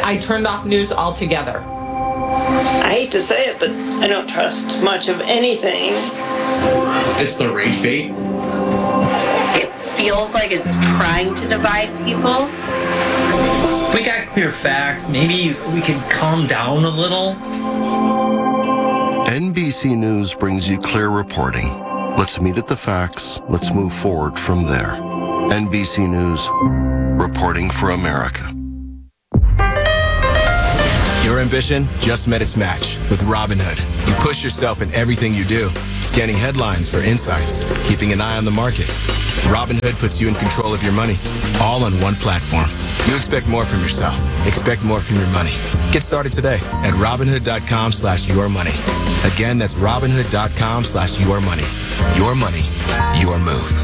I turned off news altogether. I hate to say it, but I don't trust much of anything. It's the rage bait. It feels like it's trying to divide people. If we got clear facts, maybe we could calm down a little. NBC News brings you clear reporting. Let's meet at the facts. Let's move forward from there. NBC News, reporting for America. Your ambition just met its match with Robinhood. You push yourself in everything you do, scanning headlines for insights, keeping an eye on the market. Robinhood puts you in control of your money, all on one platform. You expect more from yourself. Expect more from your money. Get started today at Robinhood.com/yourmoney. Again, that's Robinhood.com/yourmoney. Your money, your move.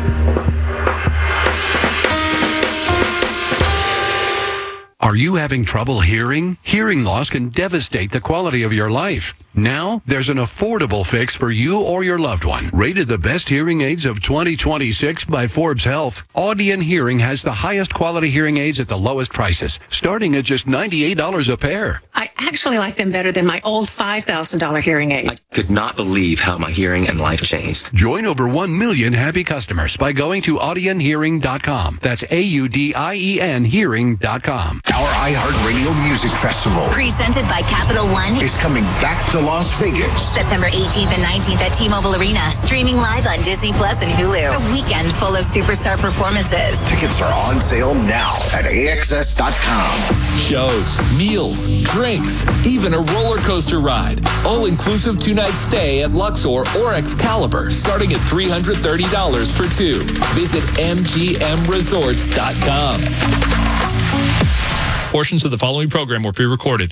Are you having trouble hearing? Hearing loss can devastate the quality of your life. Now, there's an affordable fix for you or your loved one. Rated the best hearing aids of 2026 by Forbes Health, Audion Hearing has the highest quality hearing aids at the lowest prices, starting at just $98 a pair. I actually like them better than my old $5,000 hearing aids. I could not believe how my hearing and life changed. Join over 1 million happy customers by going to audionhearing.com. That's AUDIEN hearing.com. Our iHeartRadio Music Festival, presented by Capital One, is coming back to Las Vegas. September 18th and 19th at T-Mobile Arena. Streaming live on Disney Plus and Hulu. A weekend full of superstar performances. Tickets are on sale now at AXS.com. Shows, meals, drinks, even a roller coaster ride. All inclusive 2-night stay at Luxor or Excalibur, starting at $330 for two. Visit MGMResorts.com. Portions of the following program were pre-recorded.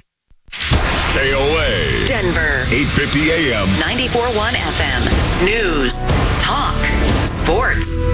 KOA. Denver. 850 AM. 94.1 FM. News. Talk. Sports.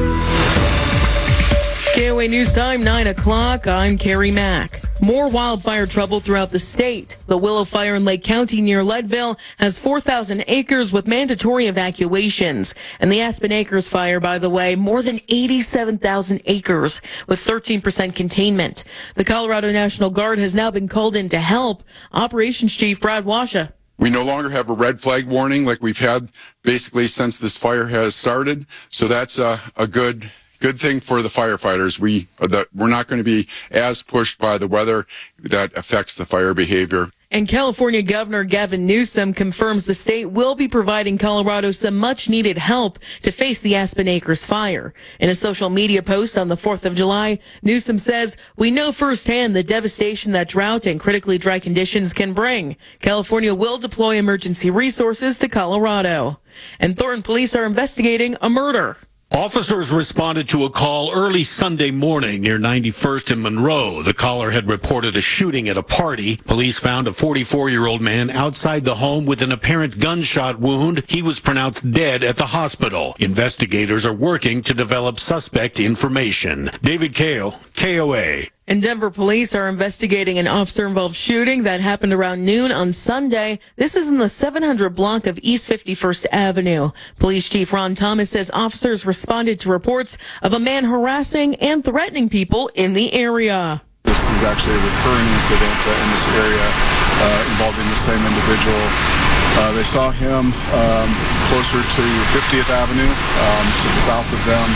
KOA News Time, 9 o'clock. I'm Carrie Mack. More wildfire trouble throughout the state. The Willow Fire in Lake County near Leadville has 4,000 acres with mandatory evacuations. And the Aspen Acres fire, by the way, more than 87,000 acres with 13% containment. The Colorado National Guard has now been called in to help. Operations Chief Brad Washa. We no longer have a red flag warning like we've had basically since this fire has started. So that's a good thing for the firefighters. We're not going to be as pushed by the weather that affects the fire behavior. And California Governor Gavin Newsom confirms the state will be providing Colorado some much-needed help to face the Aspen Acres fire. In a social media post on the 4th of July, Newsom says, "We know firsthand the devastation that drought and critically dry conditions can bring. California will deploy emergency resources to Colorado." And Thornton police are investigating a murder. Officers responded to a call early Sunday morning near 91st and Monroe. The caller had reported a shooting at a party. Police found a 44-year-old man outside the home with an apparent gunshot wound. He was pronounced dead at the hospital. Investigators are working to develop suspect information. David Kale, KOA. And Denver police are investigating an officer-involved shooting that happened around noon on Sunday. This is in the 700 block of East 51st Avenue. Police Chief Ron Thomas says officers responded to reports of a man harassing and threatening people in the area. This is actually a recurring incident in this area involving the same individual. They saw him closer to 50th Avenue, to the south of them.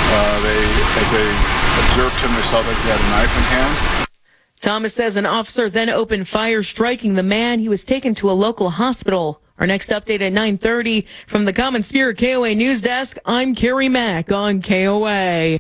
As they observed him, they saw that he had a knife in hand. Thomas says an officer then opened fire, striking the man. He was taken to a local hospital. Our next update at 9:30 from the Common Spirit KOA News Desk. I'm Carrie Mack on KOA.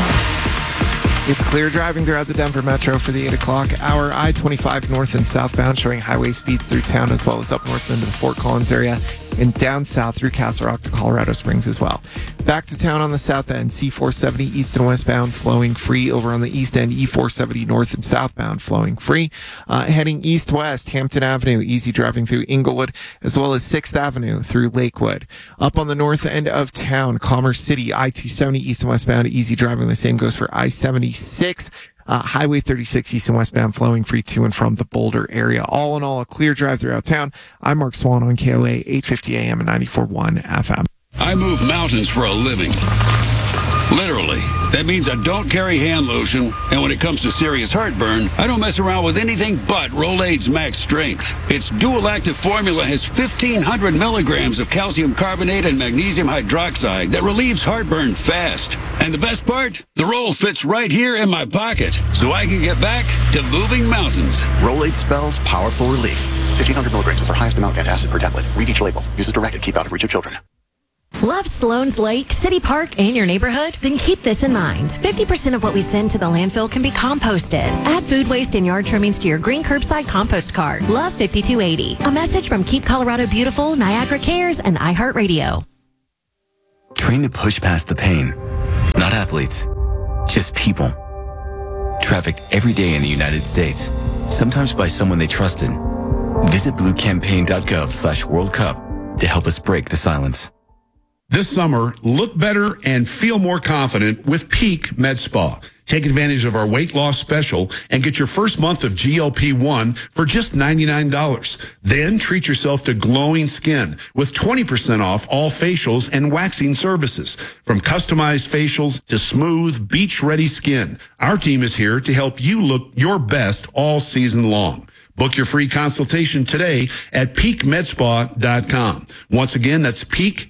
It's clear driving throughout the Denver Metro for the 8 o'clock hour. I-25 north and southbound showing highway speeds through town as well as up north into the Fort Collins area and down south through Castle Rock to Colorado Springs as well. Back to town on the south end, C-470 east and westbound flowing free. Over on the east end, E-470 north and southbound flowing free. Heading east-west, Hampton Avenue, easy driving through Inglewood, as well as 6th Avenue through Lakewood. Up on the north end of town, Commerce City, I-270 east and westbound, easy driving. The same goes for I-76. Highway 36 east and westbound flowing free to and from the Boulder area. All in all, a clear drive throughout town. I'm Mark Swan on KOA 850 AM and 94.1 FM. I move mountains for a living. Literally. That means I don't carry hand lotion, and when it comes to serious heartburn, I don't mess around with anything but Rolaids Max Strength. Its dual-active formula has 1,500 milligrams of calcium carbonate and magnesium hydroxide that relieves heartburn fast. And the best part? The roll fits right here in my pocket, so I can get back to moving mountains. Rolaids spells powerful relief. 1,500 milligrams is our highest amount of antacid per tablet. Read each label. Use as directed. Keep out of reach of children. Love Sloan's Lake, City Park, and your neighborhood? Then keep this in mind. 50% of what we send to the landfill can be composted. Add food waste and yard trimmings to your green curbside compost cart. Love 5280. A message from Keep Colorado Beautiful, Niagara Cares, and iHeartRadio. Train to push past the pain. Not athletes, just people. Trafficked every day in the United States, sometimes by someone they trusted. Visit bluecampaign.gov/World Cup to help us break the silence. This summer, look better and feel more confident with Peak Med Spa. Take advantage of our weight loss special and get your first month of GLP-1 for just $99. Then treat yourself to glowing skin with 20% off all facials and waxing services. From customized facials to smooth, beach-ready skin, our team is here to help you look your best all season long. Book your free consultation today at peakmedspa.com. Once again, that's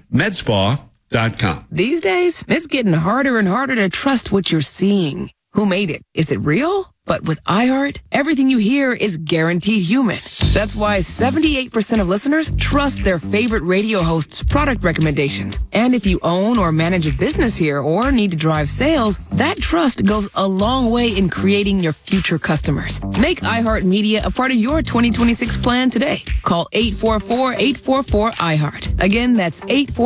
peakmedspa.com. These days, it's getting harder and harder to trust what you're seeing. Who made it? Is it real? But with iHeart, everything you hear is guaranteed human. That's why 78% of listeners trust their favorite radio host's product recommendations. And if you own or manage a business here or need to drive sales, that trust goes a long way in creating your future customers. Make iHeartMedia a part of your 2026 plan today. Call 844-844-iHeart. Again, that's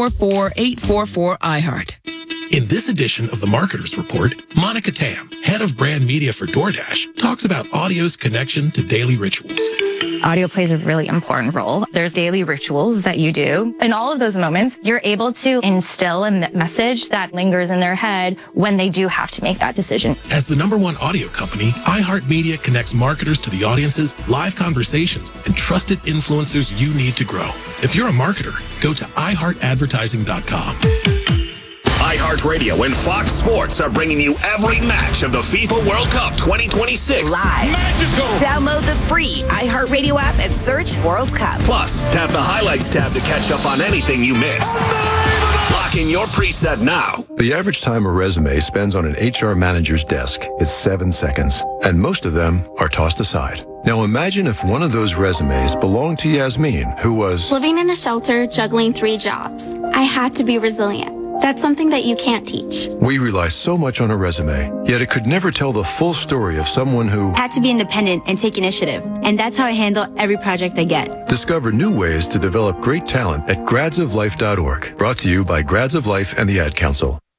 844-844-iHeart. In this edition of the Marketer's Report, Monica Tam, head of brand media for DoorDash, talks about audio's connection to daily rituals. Audio plays a really important role. There's daily rituals that you do. In all of those moments, you're able to instill a message that lingers in their head when they do have to make that decision. As the #1 audio company, iHeartMedia connects marketers to the audiences, live conversations, and trusted influencers you need to grow. If you're a marketer, go to iHeartAdvertising.com. iHeartRadio and Fox Sports are bringing you every match of the FIFA World Cup 2026 live. Magical. Download the free iHeartRadio app and search World Cup. Plus, tap the highlights tab to catch up on anything you missed. Lock in your preset now. The average time a resume spends on an HR manager's desk is 7 seconds, and most of them are tossed aside. Now imagine if one of those resumes belonged to Yasmin, who was living in a shelter, juggling 3 jobs. I had to be resilient. That's something that you can't teach. We rely so much on a resume, yet it could never tell the full story of someone who had to be independent and take initiative. And that's how I handle every project I get. Discover new ways to develop great talent at gradsoflife.org. Brought to you by Grads of Life and the Ad Council.